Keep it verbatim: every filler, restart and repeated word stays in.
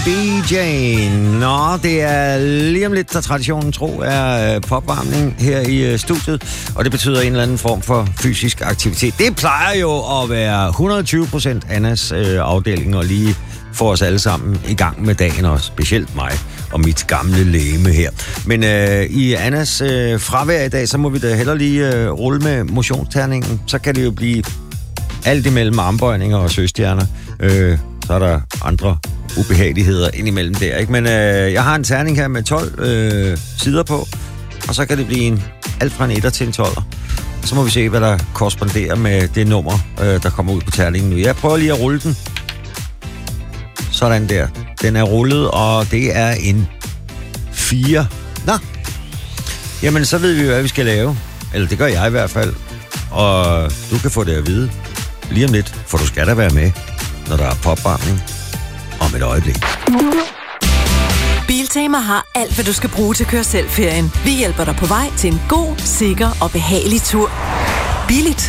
B Jane. Nå, det er lige om lidt, der traditionen tro er popvarmning her i studiet, og det betyder en eller anden form for fysisk aktivitet. Det plejer jo at være hundrede og tyve procent Annas øh, afdeling, og lige få os alle sammen i gang med dagen, og specielt mig og mit gamle legeme her. Men øh, i Annas øh, fravær i dag, så må vi da heller lige øh, rulle med motionsterningen. Så kan det jo blive alt imellem armbøjninger og søstjerner. Øh, så er der andre ubehageligheder indimellem der, ikke? Men øh, jeg har en terning her med tolv øh, sider på, og så kan det blive en, alt fra en etter til en tolver. Så må vi se, hvad der korresponderer med det nummer, øh, der kommer ud på terningen nu. Jeg prøver lige at rulle den. Sådan der. Den er rullet, og det er en fire. Nå. Jamen, så ved vi, hvad vi skal lave. Eller det gør jeg i hvert fald. Og du kan få det at vide lige om lidt, for du skal da være med, når der er popvarmning om et øjeblik. Biltema har alt, hvad du skal bruge til at køre selv ferien. Vi hjælper dig på vej til en god, sikker og behagelig tur. Billigt.